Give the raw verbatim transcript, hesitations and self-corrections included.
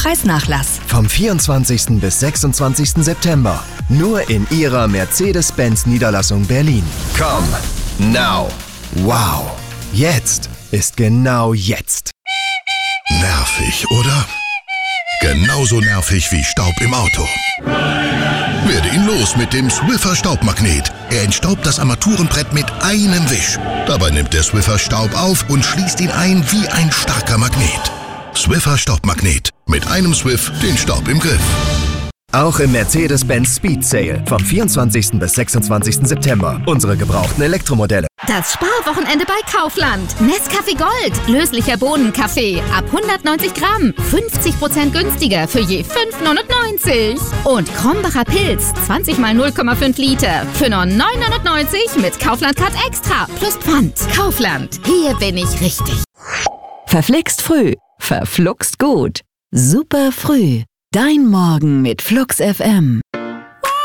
Preisnachlass. Vom vierundzwanzigsten bis sechsundzwanzigsten September. Nur in Ihrer Mercedes-Benz-Niederlassung Berlin. Come now. Wow. Jetzt ist genau jetzt. Nervig, oder? Genauso nervig wie Staub im Auto. Werde ihn los mit dem Swiffer Staubmagnet. Er entstaubt das Armaturenbrett mit einem Wisch. Dabei nimmt der Swiffer Staub auf und schließt ihn ein wie ein starker Magnet. Swiffer Staubmagnet. Mit einem Swiff den Staub im Griff. Auch im Mercedes-Benz Speed Sale vom vierundzwanzigsten bis sechsundzwanzigsten September. Unsere gebrauchten Elektromodelle. Das Sparwochenende bei Kaufland. Nescafé Gold. Löslicher Bohnenkaffee. Ab hundertneunzig Gramm. fünfzig Prozent günstiger für je fünf neunundneunzig. Und Krombacher Pilz. zwanzig mal null Komma fünf Liter. Für nur neun neunundneunzig mit Kaufland Card Extra. Plus Pfand. Kaufland. Hier bin ich richtig. Verflixt früh. Verfluxt gut. Super früh. Dein Morgen mit Flux F M.